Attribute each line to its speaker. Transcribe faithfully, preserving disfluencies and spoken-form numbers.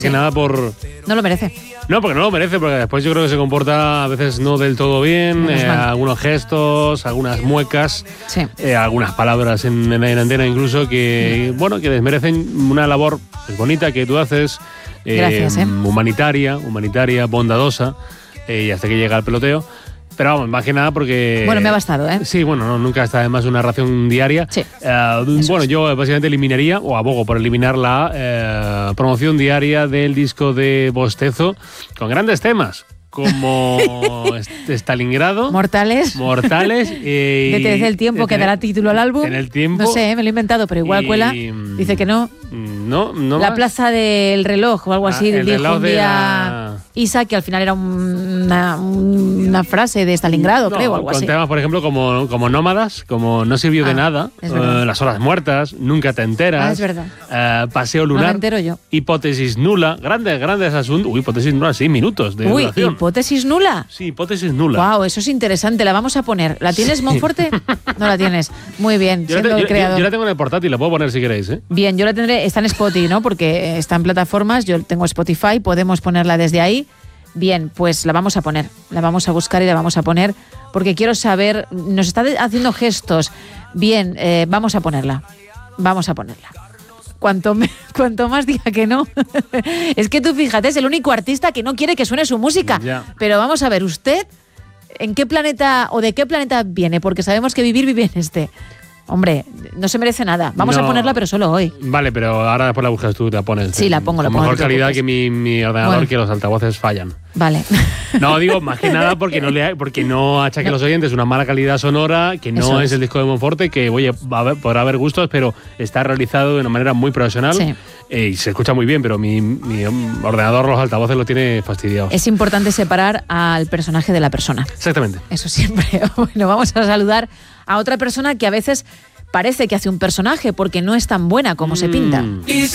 Speaker 1: Que nada por...
Speaker 2: No lo merece.
Speaker 1: No, porque no lo merece, porque después yo creo que se comporta a veces no del todo bien, eh, algunos gestos, algunas muecas,
Speaker 2: sí.
Speaker 1: eh, algunas palabras en, en, en antena incluso que, mm. bueno, que desmerecen una labor pues, bonita que tú haces, eh,
Speaker 2: Gracias, ¿eh?
Speaker 1: humanitaria, humanitaria, bondadosa, eh, y hasta que llega el peloteo. Pero vamos, más que nada porque...
Speaker 2: Bueno, me ha bastado, ¿eh?
Speaker 1: Sí, bueno, no, nunca está además una ración diaria.
Speaker 2: Sí.
Speaker 1: Uh, bueno, es. yo básicamente eliminaría, o abogo por eliminar la eh, promoción diaria del disco de Bostezo, con grandes temas, como Stalingrado.
Speaker 2: Mortales.
Speaker 1: Mortales. Eh,
Speaker 2: Detén el tiempo, que dará título al álbum.
Speaker 1: En el tiempo.
Speaker 2: No sé, me lo he inventado, pero igual y, cuela. Dice que no.
Speaker 1: No, no
Speaker 2: La
Speaker 1: más.
Speaker 2: Plaza del Reloj o algo
Speaker 1: ah,
Speaker 2: así.
Speaker 1: El
Speaker 2: dijo
Speaker 1: reloj
Speaker 2: un
Speaker 1: de
Speaker 2: día
Speaker 1: la...
Speaker 2: Isa, que al final era un, una, una frase de Stalingrado,
Speaker 1: no,
Speaker 2: creo, algo
Speaker 1: con
Speaker 2: así.
Speaker 1: temas, por ejemplo, como, como Nómadas, como No sirvió
Speaker 2: ah,
Speaker 1: de nada,
Speaker 2: es
Speaker 1: uh, Las horas muertas, Nunca te enteras.
Speaker 2: Ah, es verdad.
Speaker 1: Uh, Paseo lunar.
Speaker 2: No me entero yo.
Speaker 1: Hipótesis nula. Grandes, grandes asuntos. Uy, hipótesis nula, sí, minutos de
Speaker 2: Uy,
Speaker 1: duración.
Speaker 2: ¿hipótesis nula?
Speaker 1: Sí, hipótesis nula.
Speaker 2: Wow, eso es interesante. La vamos a poner. ¿La tienes,
Speaker 1: sí.
Speaker 2: Monforte? No la tienes. Muy bien,
Speaker 1: yo
Speaker 2: siendo
Speaker 1: la te,
Speaker 2: el
Speaker 1: yo,
Speaker 2: creador.
Speaker 1: Yo, yo la tengo en el portátil, la puedo poner si queréis, ¿eh?
Speaker 2: Bien, yo la tendré. Está en Spotify, ¿no? Porque está en plataformas. Yo tengo Spotify, podemos ponerla desde ahí. Bien, pues la vamos a poner. La vamos a buscar y la vamos a poner porque quiero saber. Nos está haciendo gestos. Bien, eh, vamos a ponerla. Vamos a ponerla. Cuanto, me, cuanto más diga que no. Es que tú fíjate, es el único artista que no quiere que suene su música.
Speaker 1: Ya.
Speaker 2: Pero vamos a ver, ¿usted en qué planeta o de qué planeta viene? Porque sabemos que vivir vive en este. Hombre, no se merece nada. Vamos
Speaker 1: no.
Speaker 2: a ponerla, pero solo hoy.
Speaker 1: Vale, pero ahora después la buscas tú, te la pones.
Speaker 2: Sí, la pongo, la
Speaker 1: con
Speaker 2: pongo.
Speaker 1: mejor
Speaker 2: no
Speaker 1: calidad que mi, mi ordenador, bueno. que los altavoces fallan.
Speaker 2: Vale.
Speaker 1: No, digo, más que nada porque no le porque no achaque a los oyentes una mala calidad sonora, que no es. es el disco de Monforte, que oye, va a haber, podrá haber gustos, pero está realizado de una manera muy profesional.
Speaker 2: Sí.
Speaker 1: Eh, y se escucha muy bien, pero mi, mi ordenador, los altavoces lo tiene fastidiados.
Speaker 2: Es importante separar al personaje de la persona.
Speaker 1: Exactamente.
Speaker 2: Eso siempre. Bueno, vamos a saludar a otra persona que a veces parece que hace un personaje porque no es tan buena como mm. se pinta.